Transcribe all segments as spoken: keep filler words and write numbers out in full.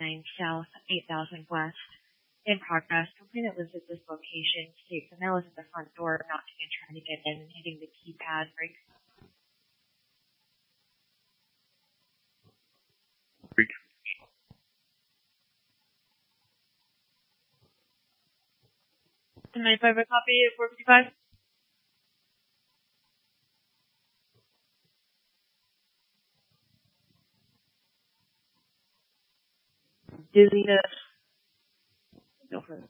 nine South, eight thousand West. In progress. Complainant lives at this location. States the male is at the front door, knocking and trying to get in, hitting the keypad. Break. Break. ninety-five a copy at four fifty-five. Dizziness. Go for it.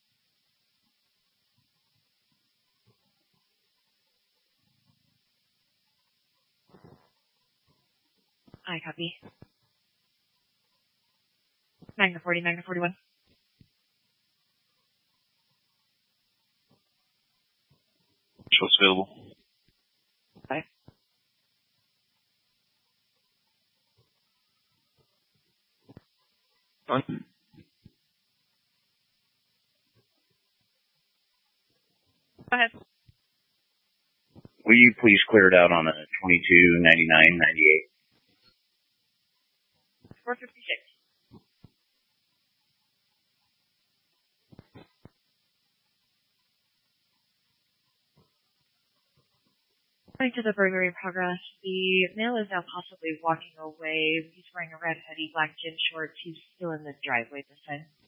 I copy. Magna forty, Magna forty-one. What's available? Okay. On. Go ahead. Will you please clear it out on a twenty-two ninety-nine ninety-eight? four fifty-six. According to the burglary progress, the male is now possibly walking away. He's wearing a red hoodie, black gym shorts. He's still in the driveway this time.